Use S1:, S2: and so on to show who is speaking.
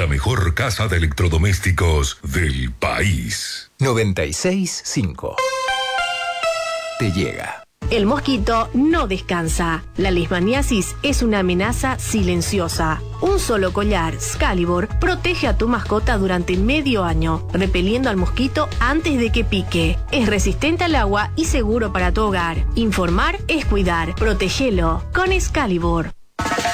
S1: la mejor casa de electrodomésticos del país.
S2: 96.5 te llega.
S3: El mosquito no descansa. La leishmaniasis es una amenaza silenciosa. Un solo collar Excalibur protege a tu mascota durante medio año, repeliendo al mosquito antes de que pique. Es resistente al agua y seguro para tu hogar. Informar es cuidar. Protégelo con Excalibur.